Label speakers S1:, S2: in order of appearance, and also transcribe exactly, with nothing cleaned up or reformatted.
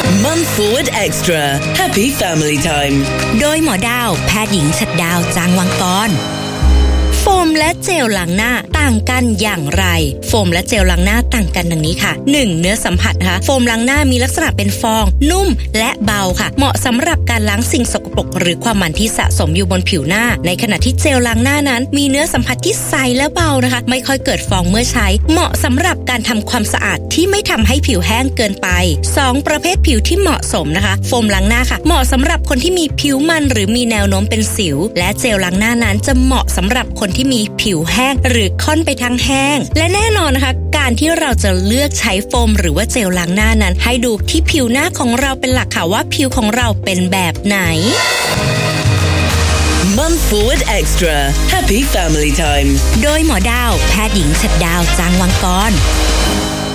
S1: Mum Forward Extra Happy Family Time
S2: โดยหมอดาวแพทย์หญิงฉัตรดาวจางวังกรโฟมและเจลล้างหน้าต่างกันอย่างไรโฟมและเจลล้างหน้าต่างกันดังนี้ค่ะ หนึ่ง เนื้อสัมผัสนะคะโฟมล้างหน้ามีลักษณะเป็นฟองนุ่มและเบาค่ะเหมาะสำหรับการล้างสิ่งสกปรกหรือความมันที่สะสมอยู่บนผิวหน้าในขณะที่เจลล้างหน้านั้นมีเนื้อสัมผัสที่ใสและเบานะคะไม่ค่อยเกิดฟองเมื่อใช้เหมาะสำหรับการทำความสะอาดที่ไม่ทำให้ผิวแห้งเกินไปสองประเภทผิวที่เหมาะสมนะคะโฟมล้างหน้าค่ะเหมาะสำหรับคนที่มีผิวมันหรือมีแนวโน้มเป็นสิวและเจลล้างหน้านั้นจะเหมาะสำหรับคนที่มีผิวแห้งหรือค่อนไปทางแห้งและแน่นอนนะคะการที่เราจะเลือกใช้โฟมหรือว่าเจลล้างหน้านั้นให้ดูที่ผิวหน้าของเราเป็นหลักค่ะว่าผิวของเราเป็นแบบไหน
S1: Mum Forward Extra Happy Family Time
S2: โดยหมอดาวแพทย์หญิงฉัตรดาวจางวังกร